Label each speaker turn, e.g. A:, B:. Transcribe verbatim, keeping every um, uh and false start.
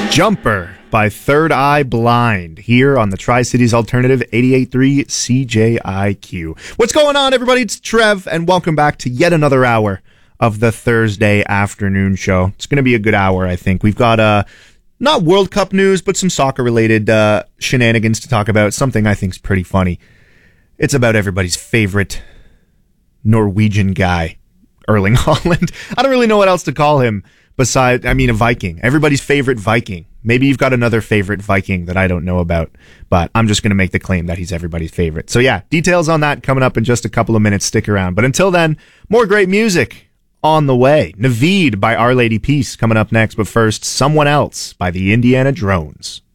A: Jumper by Third Eye Blind here on the Tri-Cities Alternative eighty-eight point three C J I Q. What's going on, everybody? It's Trev, and welcome back to yet another hour of the Thursday afternoon show. It's going to be a good hour, I think. We've got uh, not World Cup news, but some soccer-related uh, shenanigans to talk about. Something I think is pretty funny. It's about everybody's favorite Norwegian guy, Erling Haaland. I don't really know what else to call him. Besides, I mean, a Viking. Everybody's favorite Viking. Maybe you've got another favorite Viking that I don't know about, but I'm just going to make the claim that he's everybody's favorite. So yeah, details on that coming up in just a couple of minutes. Stick around. But until then, more great music on the way. Naveed by Our Lady Peace coming up next, but first, Someone Else by the Indiana Drones.